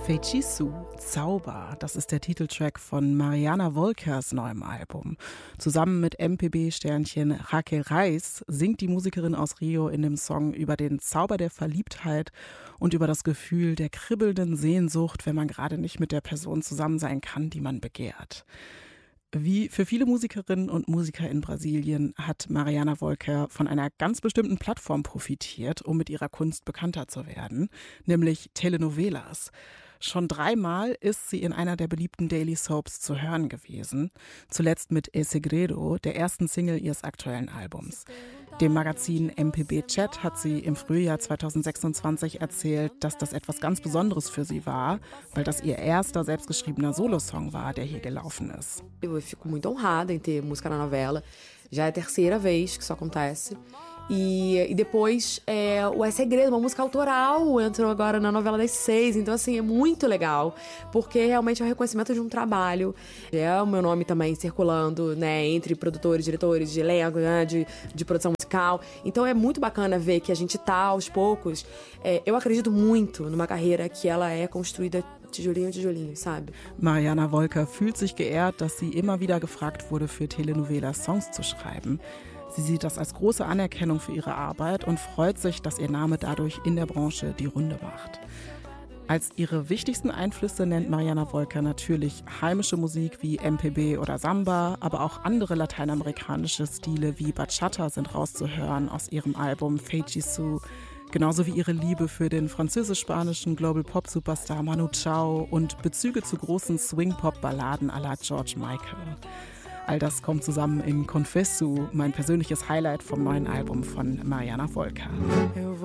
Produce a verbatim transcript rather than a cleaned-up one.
Feitiço, Zauber, das ist der Titeltrack von Mariana Volkers neuem Album. Zusammen mit M P B-Sternchen Raquel Reis singt die Musikerin aus Rio in dem Song über den Zauber der Verliebtheit und über das Gefühl der kribbelnden Sehnsucht, wenn man gerade nicht mit der Person zusammen sein kann, die man begehrt. Wie für viele Musikerinnen und Musiker in Brasilien hat Mariana Volker von einer ganz bestimmten Plattform profitiert, um mit ihrer Kunst bekannter zu werden, nämlich Telenovelas. Schon dreimal ist sie in einer der beliebten Daily Soaps zu hören gewesen, zuletzt mit El Segredo, der ersten Single ihres aktuellen Albums. Dem Magazin M P B Chat hat sie im Frühjahr zweitausendsechsundzwanzig erzählt, dass das etwas ganz Besonderes für sie war, weil das ihr erster selbstgeschriebener Solosong war, der hier gelaufen ist. Eu fico muito honrada em ter música na novela. Já é a terceira vez que isso acontece. E, e depois é, o É Segredo, uma música autoral, entrou agora na novela das seis. Então, assim, é muito legal, porque realmente é o reconhecimento de um trabalho. É o meu nome também circulando, né, entre produtores, diretores de elenco, né, de, de produção musical. Então, é muito bacana ver que a gente tá, aos poucos. É, eu acredito muito numa carreira que ela é construída tijolinho, tijolinho, sabe? Mariana Volker fühlt sich geehrt, dass sie immer wieder gefragt wurde, für Telenovelas Songs zu schreiben. Sie sieht das als große Anerkennung für ihre Arbeit und freut sich, dass ihr Name dadurch in der Branche die Runde macht. Als ihre wichtigsten Einflüsse nennt Mariana Volker natürlich heimische Musik wie M P B oder Samba, aber auch andere lateinamerikanische Stile wie Bachata sind rauszuhören aus ihrem Album Feitiço, genauso wie ihre Liebe für den französisch-spanischen Global-Pop-Superstar Manu Chao und Bezüge zu großen Swing-Pop-Balladen à la George Michael. All das kommt zusammen in Confesso, mein persönliches Highlight vom neuen Album von Mariana Volker. Eu